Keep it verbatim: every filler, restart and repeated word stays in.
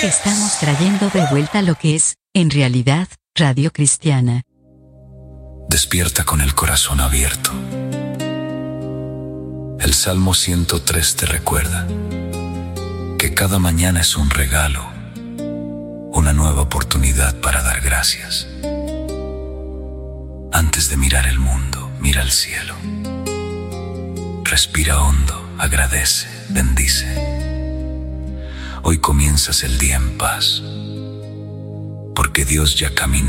Estamos trayendo de vuelta lo que es, en realidad, Radio Cristiana. Despierta con el corazón abierto. El Salmo ciento tres te recuerda que cada mañana es un regalo, una nueva oportunidad para dar gracias. Antes de mirar el mundo, mira al cielo. Respira hondo, agradece, bendice. Hoy comienzas el día en paz, porque Dios ya caminó